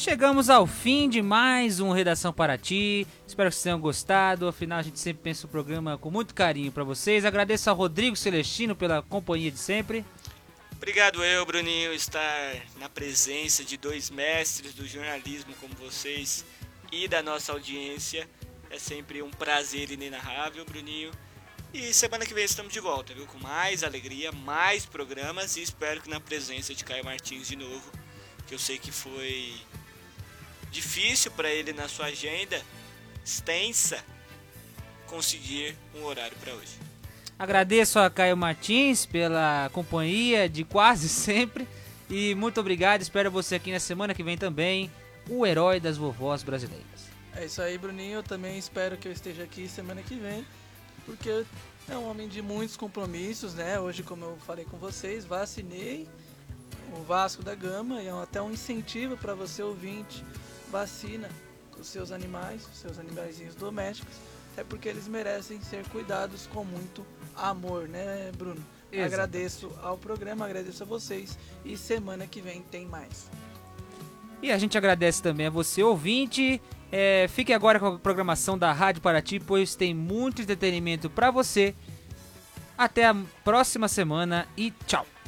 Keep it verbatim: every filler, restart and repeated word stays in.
Chegamos ao fim de mais um Redação Paraty. Espero que vocês tenham gostado. Afinal, a gente sempre pensa o programa com muito carinho para vocês. Agradeço ao Rodrigo Celestino pela companhia de sempre. Obrigado eu, Bruninho, estar na presença de dois mestres do jornalismo como vocês e da nossa audiência. É sempre um prazer inenarrável, Bruninho. E semana que vem estamos de volta, viu? Com mais alegria, mais programas e espero que na presença de Caio Martins de novo, que eu sei que foi difícil para ele na sua agenda extensa conseguir um horário para hoje. Agradeço a Caio Martins pela companhia de quase sempre e muito obrigado, espero você aqui na semana que vem também, o herói das vovós brasileiras. É isso aí, Bruninho, eu também espero que eu esteja aqui semana que vem, porque é um homem de muitos compromissos, né? Hoje, como eu falei com vocês, vacinei o Vasco da Gama e é até um incentivo para você, ouvinte, vacina os seus animais, os seus animaizinhos domésticos, até porque eles merecem ser cuidados com muito amor, né, Bruno? Exato. Agradeço ao programa, agradeço a vocês e semana que vem tem mais. E a gente agradece também a você, ouvinte. É, fique agora com a programação da Rádio Paraty, pois tem muito entretenimento para você. Até a próxima semana e tchau!